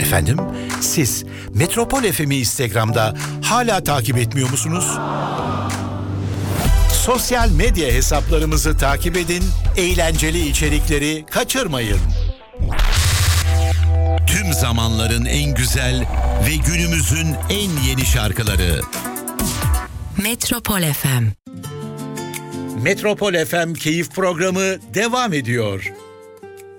Efendim, siz Metropol FM'i Instagram'da hala takip etmiyor musunuz? Sosyal medya hesaplarımızı takip edin, eğlenceli içerikleri kaçırmayın. Tüm zamanların en güzel ve günümüzün en yeni şarkıları. Metropol FM. Metropol FM Keyif Programı devam ediyor.